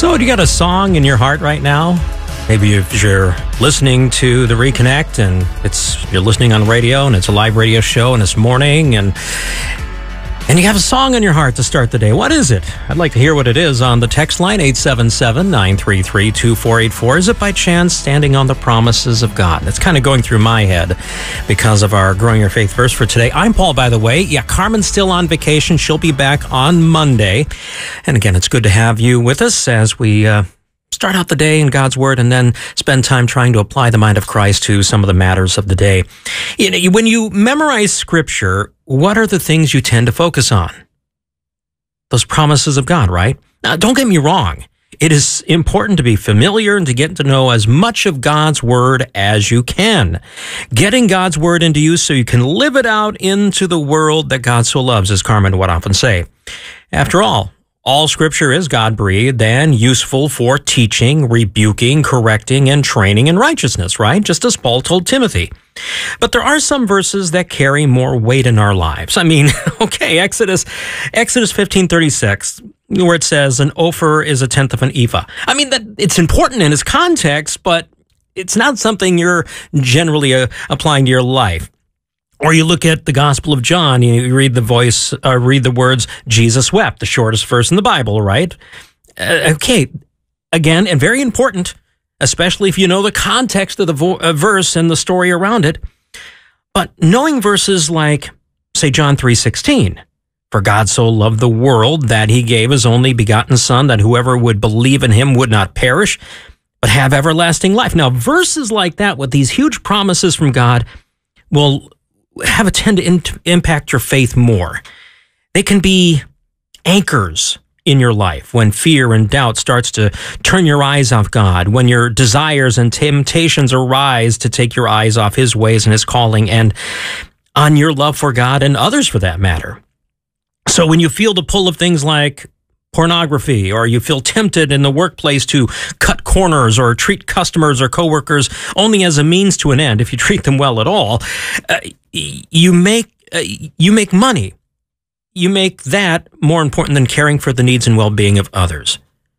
So, do you got a song in your heart right now? Maybe if you're listening to the Reconnect and you're listening on radio and it's a live radio show and it's morning and you have a song in your heart to start the day. What is it? I'd like to hear what it is on the text line 877-933-2484. Is it by chance standing on the promises of God? That's kind of going through my head because of our Growing Your Faith verse for today. I'm Paul, by the way. Yeah, Carmen's still on vacation. She'll be back on Monday. And again, it's good to have you with us as we start out the day in God's Word and then spend time trying to apply the mind of Christ to some of the matters of the day. You know, when you memorize Scripture, what are the things you tend to focus on? Those promises of God, right? Now, don't get me wrong. It is important to be familiar and to get to know as much of God's Word as you can. Getting God's Word into you so you can live it out into the world that God so loves, as Carmen would often say. After all Scripture is God-breathed and useful for teaching, rebuking, correcting, and training in righteousness, right? Just as Paul told Timothy. But there are some verses that carry more weight in our lives. I mean, okay, Exodus 15:36, where it says, an ophir is a tenth of an ephah. I mean, that it's important in its context, but it's not something you're generally applying to your life. Or you look at the Gospel of John, you read the words, Jesus wept, the shortest verse in the Bible, right? Okay, again, and very important, especially if you know the context of the verse and the story around it. But knowing verses like, say, John 3:16, for God so loved the world that he gave his only begotten Son, that whoever would believe in him would not perish, but have everlasting life. Now, verses like that with these huge promises from God will have a tend to impact your faith more. They can be anchors in your life when fear and doubt starts to turn your eyes off God, when your desires and temptations arise to take your eyes off his ways and his calling and on your love for God and others for that matter. So when you feel the pull of things like pornography, or you feel tempted in the workplace to cut corners or treat customers or coworkers only as a means to an end, if you treat them well at all, you make money. You make that more important than caring for the needs and well-being of others.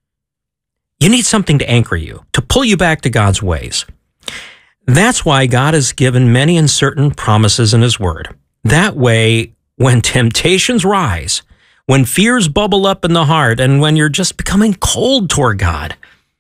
You need something to anchor you, to pull you back to God's ways. That's why God has given many and certain promises in his word. That way, when temptations rise, when fears bubble up in the heart, and when you're just becoming cold toward God,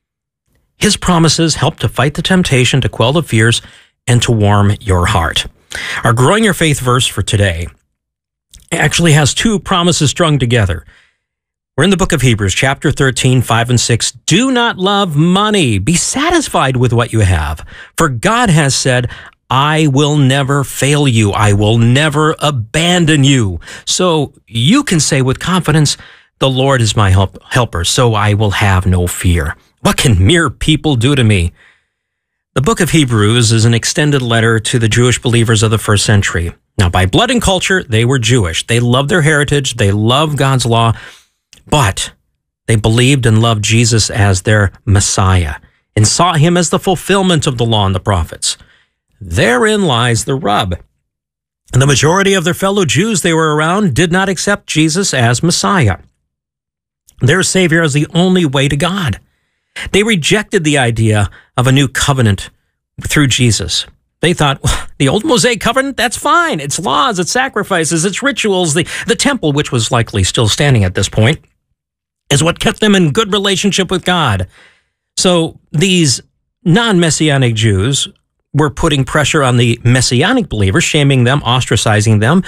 his promises help to fight the temptation, to quell the fears, and to warm your heart. Our Growing Your Faith verse for today actually has two promises strung together. We're in the book of Hebrews, chapter 13, 5 and 6. Do not love money. Be satisfied with what you have. For God has said, I will never fail you. I will never abandon you. So you can say with confidence, the Lord is my helper, so I will have no fear. What can mere people do to me? The book of Hebrews is an extended letter to the Jewish believers of the first century. Now, by blood and culture, they were Jewish. They loved their heritage. They loved God's law, but they believed and loved Jesus as their Messiah and saw him as the fulfillment of the law and the prophets. Therein lies the rub. And the majority of their fellow Jews they were around did not accept Jesus as Messiah, their Savior, as the only way to God. They rejected the idea of a new covenant through Jesus. They thought, well, the old Mosaic covenant, that's fine. It's laws, it's sacrifices, it's rituals. The temple, which was likely still standing at this point, is what kept them in good relationship with God. So these non-Messianic Jews were putting pressure on the Messianic believers, shaming them, ostracizing them,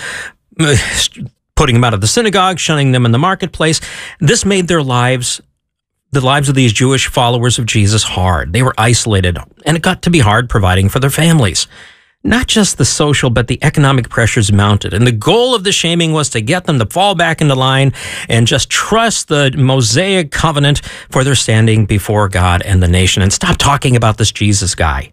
putting them out of the synagogue, shunning them in the marketplace. This made the lives of these Jewish followers of Jesus hard. They were isolated, and it got to be hard providing for their families. Not just the social, but the economic pressures mounted. And the goal of the shaming was to get them to fall back into line and just trust the Mosaic covenant for their standing before God and the nation, and stop talking about this Jesus guy.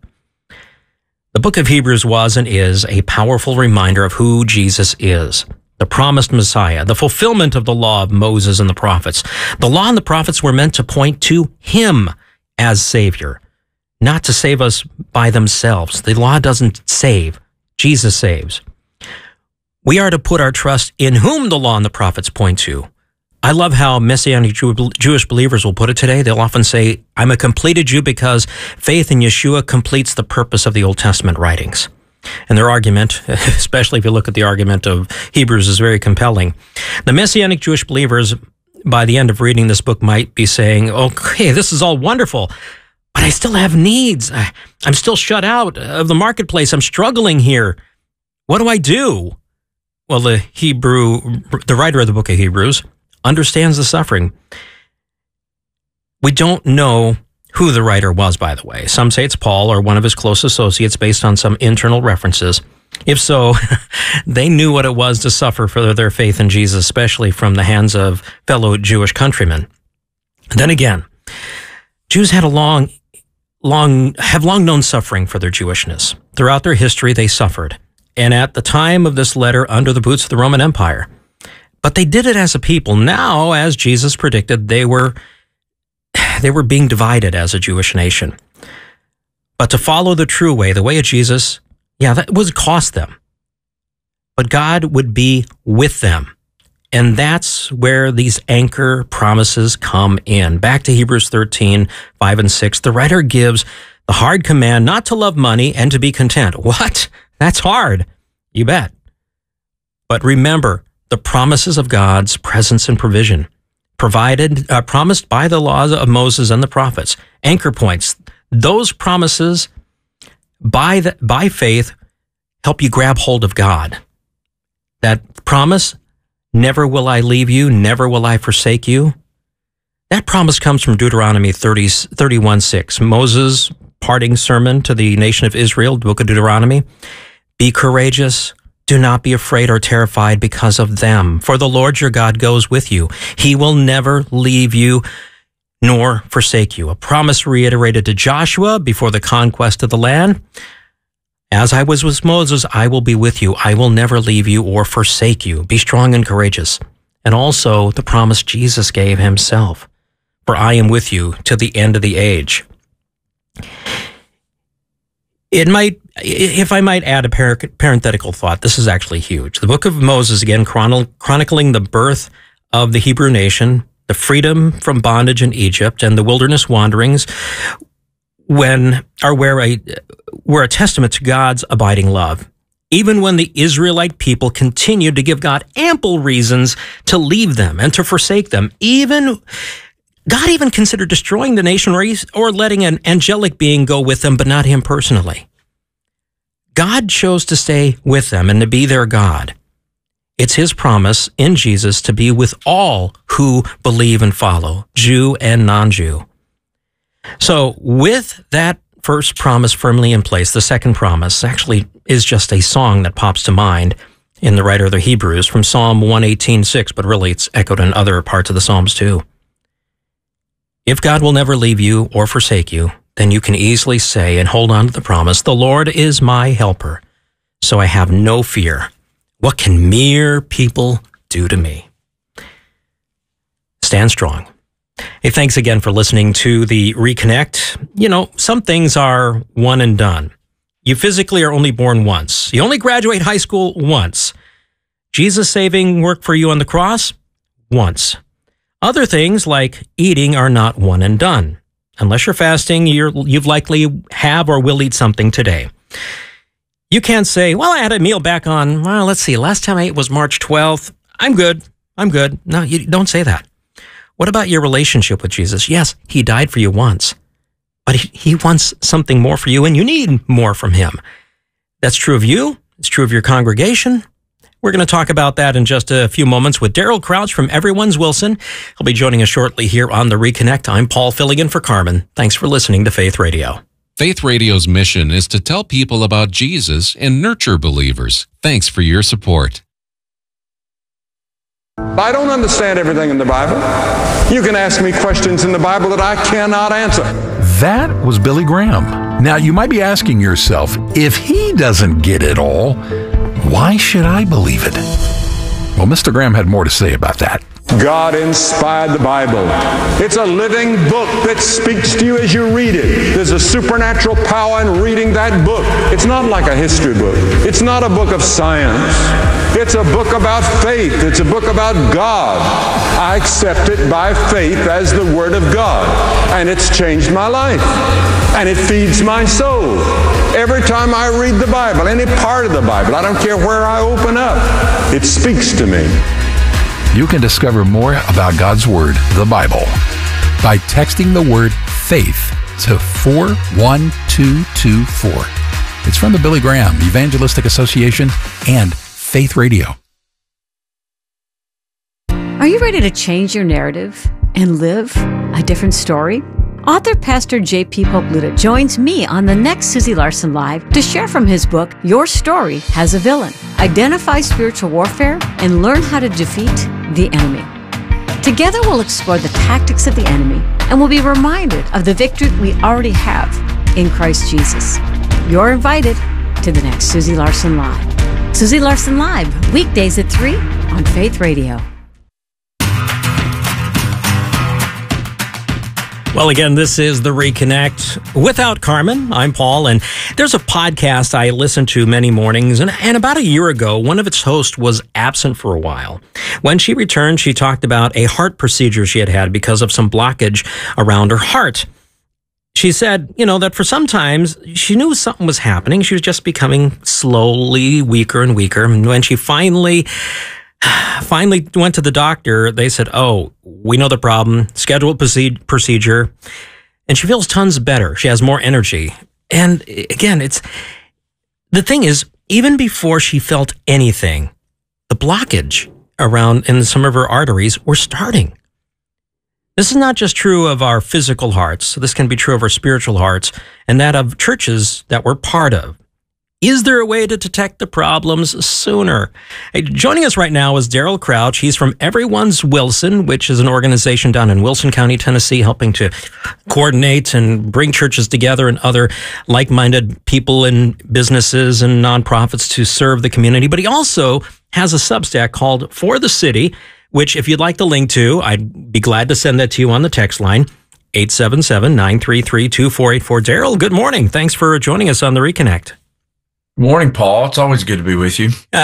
The book of Hebrews was and is a powerful reminder of who Jesus is, the promised Messiah, the fulfillment of the law of Moses and the prophets. The law and the prophets were meant to point to him as Savior, not to save us by themselves. The law doesn't save. Jesus saves. We are to put our trust in whom the law and the prophets point to, I love how Messianic Jewish believers will put it today. They'll often say, I'm a completed Jew because faith in Yeshua completes the purpose of the Old Testament writings. And their argument, especially if you look at the argument of Hebrews, is very compelling. The Messianic Jewish believers, by the end of reading this book, might be saying, okay, this is all wonderful, but I still have needs. I'm still shut out of the marketplace. I'm struggling here. What do I do? Well, the writer of the book of Hebrews understands the suffering. We don't know who the writer was, by the way. Some say it's Paul or one of his close associates based on some internal references. If so, they knew what it was to suffer for their faith in Jesus, especially from the hands of fellow Jewish countrymen. Then again, Jews had have long known suffering for their Jewishness. Throughout their history, they suffered. And at the time of this letter, under the boots of the Roman Empire. But they did it as a people. Now, as Jesus predicted, they were being divided as a Jewish nation. But to follow the true way, the way of Jesus, that would cost them. But God would be with them. And that's where these anchor promises come in. Back to Hebrews 13, 5 and 6, the writer gives the hard command not to love money and to be content. What? That's hard. You bet. But remember, the promises of God's presence and provision, promised by the laws of Moses and the prophets, anchor points. Those promises, by faith, help you grab hold of God. That promise, never will I leave you, never will I forsake you. That promise comes from Deuteronomy 31:6, Moses' parting sermon to the nation of Israel, the book of Deuteronomy. Be courageous. Do not be afraid or terrified because of them, for the Lord your God goes with you. He will never leave you nor forsake you. A promise reiterated to Joshua before the conquest of the land. As I was with Moses, I will be with you. I will never leave you or forsake you. Be strong and courageous. And also the promise Jesus gave himself, for I am with you to the end of the age. If I might add a parenthetical thought, this is actually huge. The book of Moses, again, chronicling the birth of the Hebrew nation, the freedom from bondage in Egypt, and the wilderness wanderings, were a testament to God's abiding love. Even when the Israelite people continued to give God ample reasons to leave them and to forsake them, God even considered destroying the nation or letting an angelic being go with them, but not him personally. God chose to stay with them and to be their God. It's his promise in Jesus to be with all who believe and follow, Jew and non-Jew. So with that first promise firmly in place, the second promise actually is just a song that pops to mind in the writer of the Hebrews from Psalm 118:6, but really it's echoed in other parts of the Psalms too. If God will never leave you or forsake you, then you can easily say and hold on to the promise, the Lord is my helper, so I have no fear. What can mere people do to me? Stand strong. Hey, thanks again for listening to the Reconnect. Some things are one and done. You physically are only born once. You only graduate high school once. Jesus' saving work for you on the cross? Once. Other things like eating are not one and done. Unless you're fasting, you've likely have or will eat something today. You can't say, well, I had a meal back on, let's see, last time I ate was March 12th. I'm good. No, you don't say that. What about your relationship with Jesus? Yes, he died for you once, but he wants something more for you, and you need more from him. That's true of you. It's true of your congregation. We're going to talk about that in just a few moments with Daryl Crouch from Everyone's Wilson. He'll be joining us shortly here on The Reconnect. I'm Paul, filling in for Carmen. Thanks for listening to Faith Radio. Faith Radio's mission is to tell people about Jesus and nurture believers. Thanks for your support. I don't understand everything in the Bible. You can ask me questions in the Bible that I cannot answer. That was Billy Graham. Now, you might be asking yourself, if he doesn't get it all, why should I believe it? Well, Mr. Graham had more to say about that. God inspired the Bible. It's a living book that speaks to you as you read it. There's a supernatural power in reading that book. It's not like a history book. It's not a book of science. It's a book about faith. It's a book about God. I accept it by faith as the Word of God. And it's changed my life. And it feeds my soul. Every time I read the Bible, any part of the Bible, I don't care where I open up, it speaks to me. You can discover more about God's Word, the Bible, by texting the word faith to 41224. It's from the Billy Graham Evangelistic Association and Faith Radio. Are you ready to change your narrative and live a different story? Author Pastor J.P. Popluta joins me on the next Susie Larson Live to share from his book, Your Story Has a Villain. Identify spiritual warfare and learn how to defeat the enemy. Together we'll explore the tactics of the enemy and we'll be reminded of the victory we already have in Christ Jesus. You're invited to the next Susie Larson Live. Susie Larson Live, weekdays at 3 on Faith Radio. Well, again, this is The Reconnect without Carmen. I'm Paul, and there's a podcast I listen to many mornings, and about a year ago, one of its hosts was absent for a while. When she returned, she talked about a heart procedure she had had because of some blockage around her heart. She said, that for some times she knew something was happening. She was just becoming slowly weaker and weaker. And when she finally went to the doctor, they said, we know the problem, scheduled procedure, and she feels tons better. She has more energy. And again, the thing is, even before she felt anything, the blockage around in some of her arteries were starting. This is not just true of our physical hearts. This can be true of our spiritual hearts and that of churches that we're part of. Is there a way to detect the problems sooner? Hey, joining us right now is Daryl Crouch. He's from Everyone's Wilson, which is an organization down in Wilson County, Tennessee, helping to coordinate and bring churches together and other like-minded people and businesses and nonprofits to serve the community. But he also has a Substack called For the City, which if you'd like the link to, I'd be glad to send that to you on the text line, 877-933-2484. Daryl, good morning. Thanks for joining us on The Reconnect. Morning, Paul. It's always good to be with you.